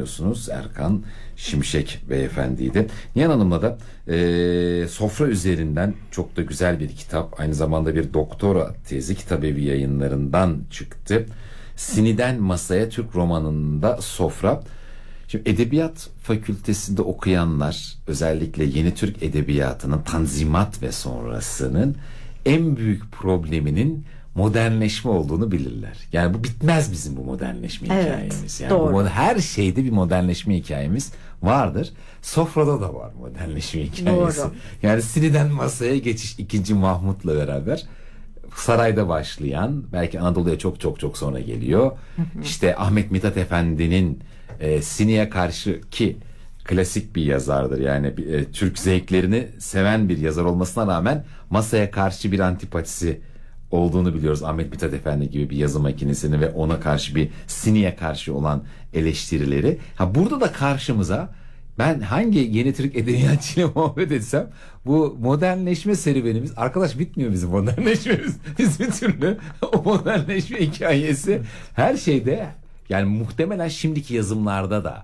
biliyorsunuz Erkan Şimşek beyefendiydi. Nihan Hanım'la da sofra üzerinden çok da güzel bir kitap, aynı zamanda bir doktora tezi, Kitabevi Yayınları'ndan çıktı. Siniden Masaya, Türk romanında sofra. Şimdi edebiyat fakültesinde okuyanlar, özellikle yeni Türk edebiyatının Tanzimat ve sonrasının en büyük probleminin modernleşme olduğunu bilirler. Yani bu bitmez bizim bu modernleşme hikayemiz. Yani doğru. her şeyde bir modernleşme hikayemiz vardır. Sofrada da var modernleşme hikayesi. Doğru. Yani Siniden Masaya geçiş 2. Mahmut'la beraber sarayda başlayan, belki Anadolu'ya çok çok çok sonra geliyor. İşte Ahmet Mithat Efendi'nin Sini'ye karşı, ki klasik bir yazardır yani, Türk zevklerini seven bir yazar olmasına rağmen masaya karşı bir antipatisi olduğunu biliyoruz. Ahmet Mithat Efendi gibi bir yazı makinesini ve ona karşı bir Sini'ye karşı olan eleştirileri. Burada da karşımıza, ben hangi yeni Türk edebiyatçıyla muhabbet etsem, bu modernleşme serüvenimiz, arkadaş bitmiyor bizim modernleşmemiz. Biz bir türlü o modernleşme hikayesi her şeyde, yani muhtemelen şimdiki yazımlarda da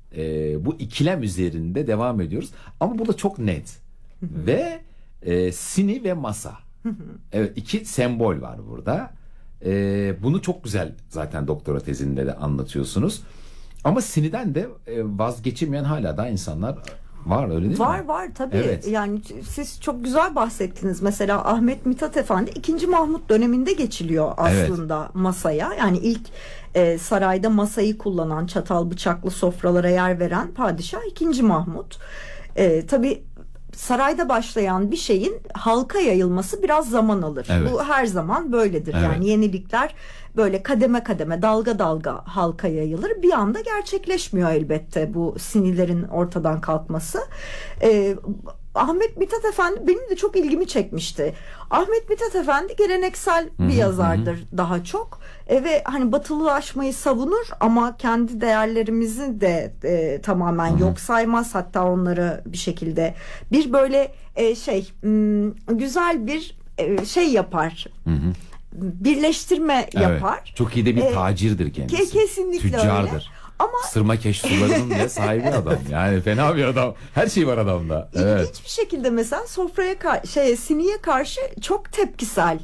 bu ikilem üzerinde devam ediyoruz. Ama burada çok net ve Sini ve masa. Evet, iki sembol var burada. Bunu çok güzel zaten doktora tezinde de anlatıyorsunuz. Ama Sini'den de vazgeçilmeyen hala da insanlar var, öyle değil mi? Var tabii. Evet. Yani siz çok güzel bahsettiniz. Mesela Ahmet Mithat Efendi 2. Mahmut döneminde geçiliyor aslında masaya. Yani ilk sarayda masayı kullanan, çatal bıçaklı sofralara yer veren padişah 2. Mahmut. Tabii sarayda başlayan bir şeyin halka yayılması biraz zaman alır. Evet. Bu her zaman böyledir. Evet. Yani yenilikler böyle kademe kademe, dalga dalga halka yayılır. Bir anda gerçekleşmiyor elbette bu Sinilerin ortadan kalkması. Ahmet Mithat Efendi benim de çok ilgimi çekmişti. Ahmet Mithat Efendi geleneksel bir yazardır daha çok. Ve hani batılılaşmayı savunur ama kendi değerlerimizi de tamamen yok saymaz. Hatta onları bir şekilde bir böyle güzel bir şey yapar. Birleştirme yapar. Çok iyi de bir tacirdir kendisi. Kesinlikle Tüccardır. öyle. Ama Sırmakeş sularının bile sahibi adam. Yani fena bir adam. Her şey var adamda. İlginç bir şekilde mesela sofraya Sini'ye karşı çok tepkisel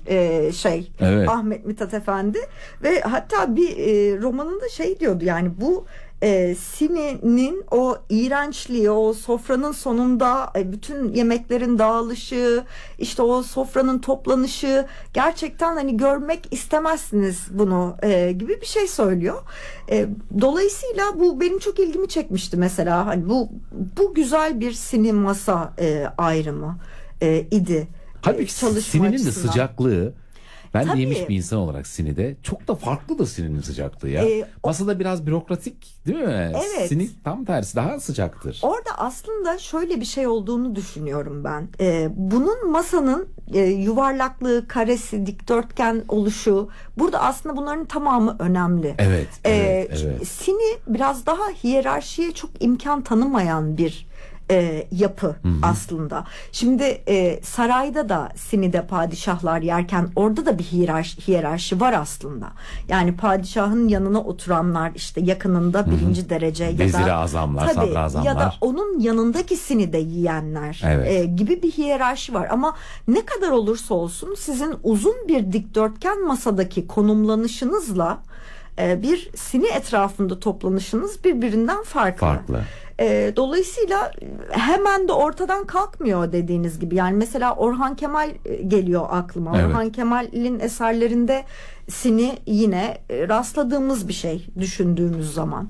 Ahmet Mithat Efendi ve hatta bir romanında diyordu, yani bu Sini'nin o iğrençliği, o sofranın sonunda bütün yemeklerin dağılışı, işte o sofranın toplanışı, gerçekten hani görmek istemezsiniz bunu gibi bir şey söylüyor. Dolayısıyla bu benim çok ilgimi çekmişti mesela. Hani bu güzel bir Sini masa ayrımı idi. Halbuki Sini'nin de sıcaklığı, ben de Tabii. yemiş bir insan olarak Sini'de çok da farklı da Sini'nin sıcaklığı ya. Masada biraz bürokratik değil mi? Evet. Sini tam tersi, daha sıcaktır. Orada aslında şöyle bir şey olduğunu düşünüyorum ben. Bunun masanın yuvarlaklığı, karesi, dikdörtgen oluşu, burada aslında bunların tamamı önemli. Evet. Sini biraz daha hiyerarşiye çok imkan tanımayan bir yapı aslında. Şimdi sarayda da Sini'de padişahlar yerken orada da bir hiyerarşi var aslında. Yani padişahın yanına oturanlar, işte yakınında birinci derece ya Vezir-i da azamlar, tabii, sadrazamlar. ya da onun yanındaki Sini'de yiyenler gibi bir hiyerarşi var. Ama ne kadar olursa olsun sizin uzun bir dikdörtgen masadaki konumlanışınızla bir Sini etrafında toplanışınız birbirinden farklı. Dolayısıyla hemen de ortadan kalkmıyor dediğiniz gibi. Yani mesela Orhan Kemal geliyor aklıma. Evet. Orhan Kemal'in eserlerinde Sini yine rastladığımız bir şey düşündüğümüz zaman.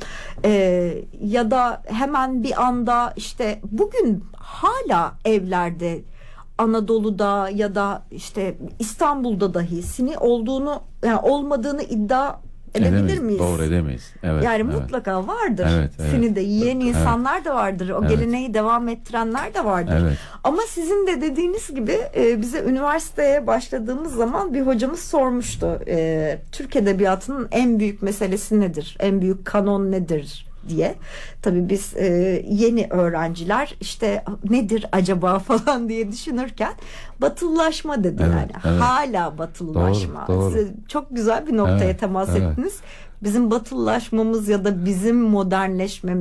Ya da hemen bir anda işte bugün hala evlerde, Anadolu'da ya da işte İstanbul'da dahi Sini olduğunu, yani olmadığını iddia edebilir miyiz? Doğru, edemeyiz. Evet, yani mutlaka vardır. Evet. Sini de yiyen insanlar da vardır. O geleneği devam ettirenler de vardır. Evet. Ama sizin de dediğiniz gibi bize üniversiteye başladığımız zaman bir hocamız sormuştu. Türk Edebiyatı'nın en büyük meselesi nedir? En büyük kanon nedir diye. Tabii biz yeni öğrenciler işte nedir acaba falan diye düşünürken batılılaşma dedi yani. Hala batılılaşma. Doğru. Siz çok güzel bir noktaya temas ettiniz. Bizim batılılaşmamız ya da bizim modernleşmemiz